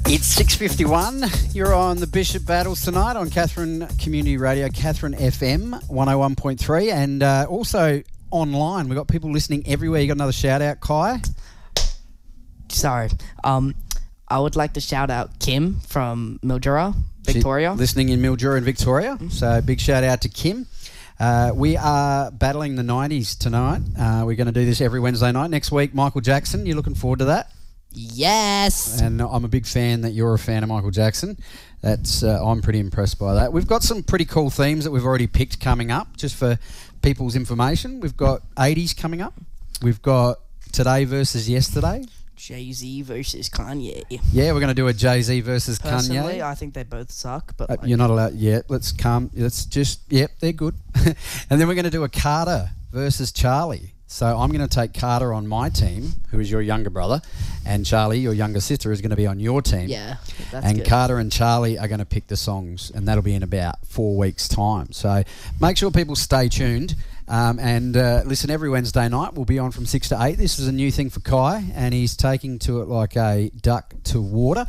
It's 6:51. You're on the Bishop Battles tonight on Katherine Community Radio, Katherine FM 101.3, and also online. We've got people listening everywhere. You got another shout out, Kai? Sorry. I would like to shout out Kim from Mildura, Victoria. She's listening in Mildura in Victoria. So big shout out to Kim. We are battling the 90s tonight. We're going to do this every Wednesday night. Next week, Michael Jackson. You looking forward to that? Yes. And I'm a big fan that you're a fan of Michael Jackson. I'm pretty impressed by that. We've got some pretty cool themes that we've already picked coming up, just for people's information. We've got 80s coming up. We've got today versus yesterday. Jay-Z versus Kanye. Yeah, we're going to do a Jay-Z versus Personally, Kanye. I think they both suck, but You're not allowed yet. Let's just, they're good. And then we're going to do a Carter versus Charlie. So I'm going to take Carter on my team, who is your younger brother, and Charlie, your younger sister, is going to be on your team. Yeah, that's and good. Carter and Charlie are going to pick the songs, and that'll be in about 4 weeks' time. So make sure people stay tuned and listen every Wednesday night. We'll be on from 6 to 8. This is a new thing for Kai, and he's taking to it like a duck to water.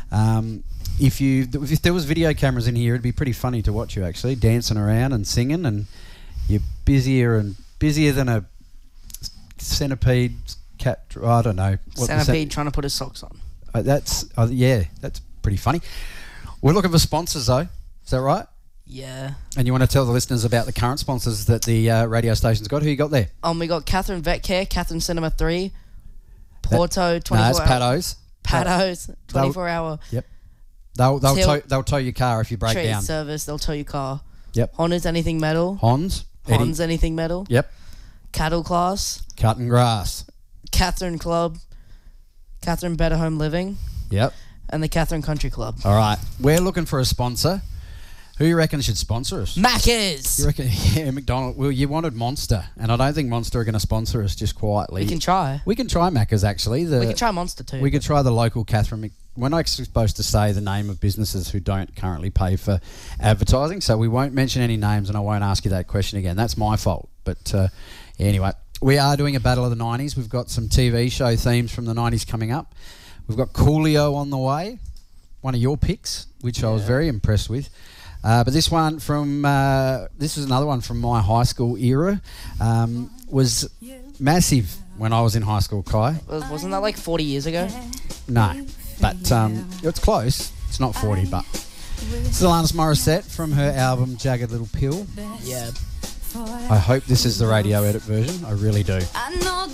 If there was video cameras in here, it'd be pretty funny to watch you actually dancing around and singing, and you're busier than a centipede cat. I don't know. Centipede trying to put his socks on. That's pretty funny. We're looking for sponsors though. Is that right? Yeah. And you want to tell the listeners about the current sponsors that the radio station's got? Who you got there? We got Katherine Vet Care, Katherine Cinema 3, Porto 24 No, it's hour. Paddo's. 24 hour. Yep. They'll tow your car if you break Trade down. service, they'll tow your car. Yep. Honda's Anything Metal. Hon's Anything Metal. Yep. Cattle Class. Cutting grass. Katherine Club. Katherine Better Home Living. Yep. And the Katherine Country Club. All right. We're looking for a sponsor. Who you reckon should sponsor us? Macca's. You reckon? Yeah, McDonald. Well, you wanted Monster, and I don't think Monster are going to sponsor us just quietly. We can try. We can try Macca's actually. We can try Monster too. We could try the local Katherine. We're not supposed to say the name of businesses who don't currently pay for advertising, so we won't mention any names, and I won't ask you that question again. That's my fault. But anyway, we are doing a battle of the 90s. We've got some TV show themes from the 90s coming up. We've got Coolio on the way, one of your picks, which I was very impressed with. But this is another one from my high school era. Was massive when I was in high school, Kai. Wasn't that like 40 years ago? No, but it's close. It's not 40, but it's Alanis Morissette from her album Jagged Little Pill. Yeah. I hope this is the radio edit version. I really do.